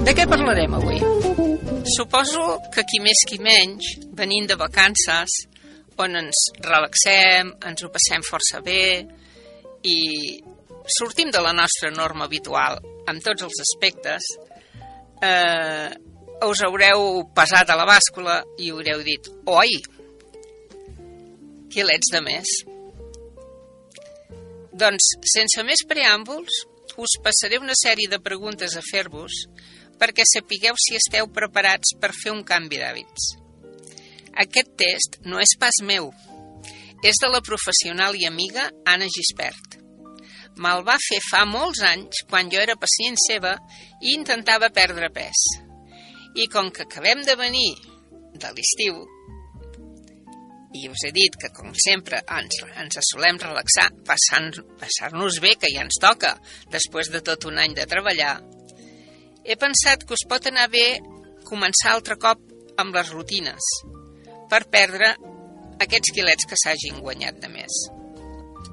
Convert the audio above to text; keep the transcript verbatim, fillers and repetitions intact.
De què parlarem avui? Suposo que qui més qui menys, venint de vacances, on ens relaxem, ens ho passem força bé i sortim de la nostra norma habitual en tots els aspectes, eh, us haureu pesat a la bàscula i haureu dit, oi, quilets de més. Doncs, sense més preàmbuls, us passaré una sèrie de preguntes a fer-vos perquè sapigueu si esteu preparats per fer un canvi d'hàbits. Aquest test no és pas meu, és de la professional i amiga Anna Gispert. Me'l va fer fa molts anys, quan jo era pacient seva i intentava perdre pes. I com que acabem de venir de l'estiu, i us he dit que, com sempre, ens, ens solem relaxar, passant, passar-nos bé, que ja ens toca, després de tot un any de treballar, he pensat que us pot anar bé començar altre cop amb les rutines, per perdre aquests quilets que s'hagin guanyat de més.